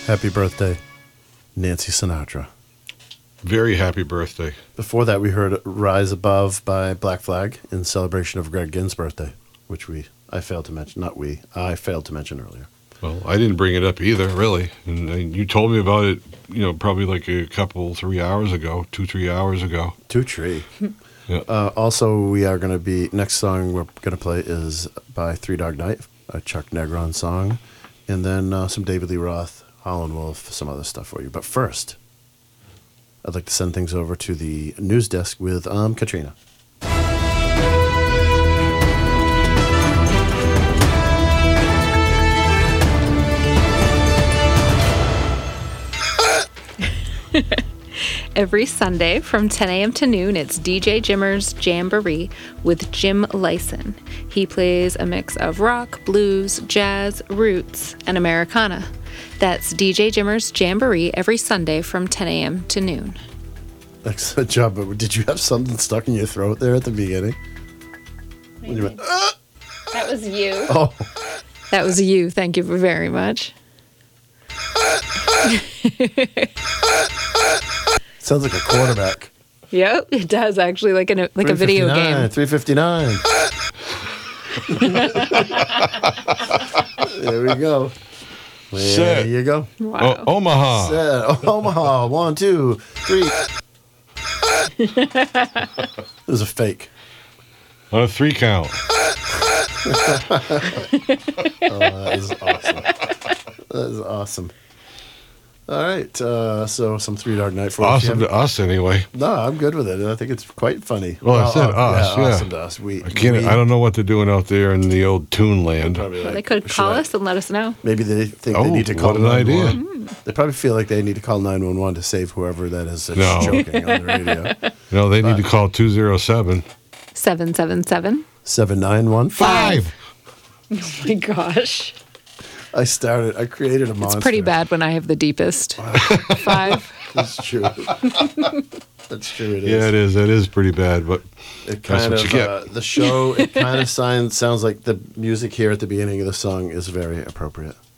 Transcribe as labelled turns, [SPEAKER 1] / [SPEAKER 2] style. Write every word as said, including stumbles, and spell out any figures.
[SPEAKER 1] Happy birthday, Nancy Sinatra.
[SPEAKER 2] Very happy birthday.
[SPEAKER 1] Before that, we heard Rise Above by Black Flag in celebration of Greg Ginn's birthday, which we I failed to mention. Not we. I failed to mention earlier.
[SPEAKER 2] Well, I didn't bring it up either, really. And, and you told me about it, you know, probably like a couple, three hours ago, two, three hours ago.
[SPEAKER 1] Two tree.
[SPEAKER 2] Yeah.
[SPEAKER 1] Uh, also, we are going to be, next song we're going to play is by Three Dog Night, a Chuck Negron song, and then uh, some David Lee Roth, Howlin' Wolf, some other stuff for you. But first, I'd like to send things over to the news desk with um, Katrina.
[SPEAKER 3] Every Sunday from ten a.m. to noon, it's D J Jimmer's Jamboree with Jim Lyson. He plays a mix of rock, blues, jazz, roots, and Americana. That's D J Jimmer's Jamboree every Sunday from ten a.m. to noon.
[SPEAKER 1] Excellent job. But did you have something stuck in your throat there at the beginning? When you went, ah!
[SPEAKER 3] That was you.
[SPEAKER 1] Oh.
[SPEAKER 3] That was you. Thank you very much.
[SPEAKER 1] Sounds like a quarterback.
[SPEAKER 3] Yep, it does actually, like in a like a video game.
[SPEAKER 1] three fifty-nine. There we go. There
[SPEAKER 2] Set.
[SPEAKER 1] you go.
[SPEAKER 3] Wow.
[SPEAKER 2] Oh, Omaha.
[SPEAKER 1] Set. Omaha. One, two, three. It was a fake.
[SPEAKER 2] On a three count.
[SPEAKER 1] Oh, that is awesome. That is awesome. All right, uh, so some Three Dog Night for
[SPEAKER 2] Awesome to us, anyway.
[SPEAKER 1] No, I'm good with it. I think it's quite funny.
[SPEAKER 2] Well, I said
[SPEAKER 1] uh,
[SPEAKER 2] us, yeah.
[SPEAKER 1] Awesome to us. We,
[SPEAKER 2] I can't.
[SPEAKER 1] we,
[SPEAKER 2] I don't know what they're doing out there in the old Toon Land.
[SPEAKER 1] probably
[SPEAKER 3] Well,
[SPEAKER 1] like,
[SPEAKER 3] they could call
[SPEAKER 1] should I-
[SPEAKER 3] us and let us know.
[SPEAKER 1] Maybe they think
[SPEAKER 2] Oh,
[SPEAKER 1] they need to call
[SPEAKER 2] what an idea.
[SPEAKER 1] nine one one. They probably feel like they need to call nine one one to save whoever that is that's
[SPEAKER 2] No.
[SPEAKER 1] joking on the radio.
[SPEAKER 2] No, they need to call two zero seven.
[SPEAKER 3] seven seven seven.
[SPEAKER 1] seven nine one
[SPEAKER 2] Five.
[SPEAKER 3] Oh my gosh.
[SPEAKER 1] I started, I created a monster.
[SPEAKER 3] It's pretty bad when I have the deepest. Five.
[SPEAKER 1] That's true. That's true, it is.
[SPEAKER 2] Yeah, it is. It is pretty bad, but
[SPEAKER 1] It
[SPEAKER 2] That's
[SPEAKER 1] kind
[SPEAKER 2] what
[SPEAKER 1] of,
[SPEAKER 2] you get.
[SPEAKER 1] uh, the show, it kind of sounds, sounds like the music here at the beginning of the song is very appropriate.